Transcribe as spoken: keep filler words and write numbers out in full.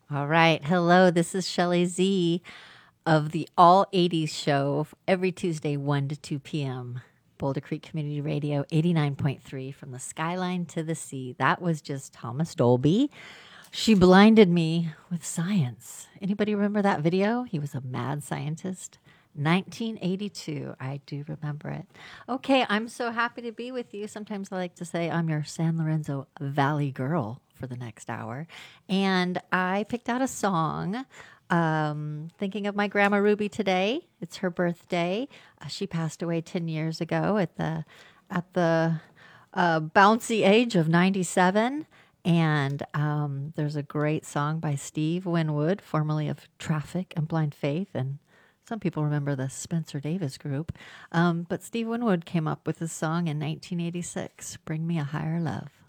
All right. Hello, this is Shelley Z of the All eighties Show every Tuesday, one to two p.m. Boulder Creek Community Radio, eighty-nine point three from the skyline to the sea. That was just Thomas Dolby. She blinded me with science. Anybody remember that video? He was a mad scientist. nineteen eighty-two. I do remember it. Okay, I'm so happy to be with you. Sometimes I like to say I'm your San Lorenzo Valley girl for the next hour. And I picked out a song um, thinking of my grandma Ruby today. It's her birthday. Uh, she passed away ten years ago at the at the uh, bouncy age of ninety-seven. And um, there's a great song by Steve Winwood, formerly of Traffic and Blind Faith, and some people remember the Spencer Davis group. Um, but Steve Winwood came up with this song in nineteen eighty-six, Bring Me a Higher Love.